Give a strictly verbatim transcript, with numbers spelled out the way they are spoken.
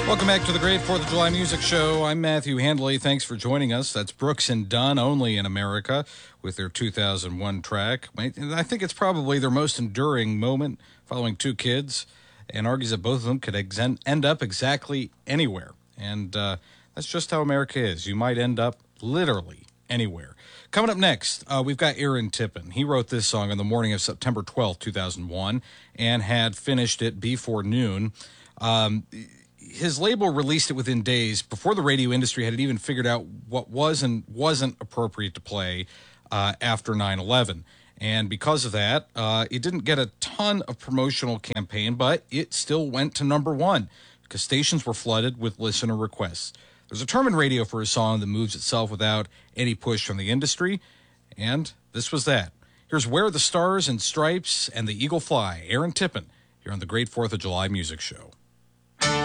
Welcome back to the Great fourth of July Music Show. I'm Matthew Handley. Thanks for joining us. That's Brooks and Dunn, Only in America, with their two thousand one track. I think it's probably their most enduring moment, following two kids, and argues that both of them could ex- end up exactly anywhere. And uh, that's just how America is. You might end up literally anywhere. Coming up next, uh, we've got Aaron Tippin. He wrote this song on the morning of September twelfth, two thousand one, and had finished it before noon. Um... His label released it within days before the radio industry had even figured out what was and wasn't appropriate to play uh, after nine eleven. And because of that, uh, it didn't get a ton of promotional campaign, but it still went to number one because stations were flooded with listener requests. There's a term in radio for a song that moves itself without any push from the industry, and this was that. Here's Where the Stars and Stripes and the Eagle Fly, Aaron Tippin, here on the Great fourth of July Music Show.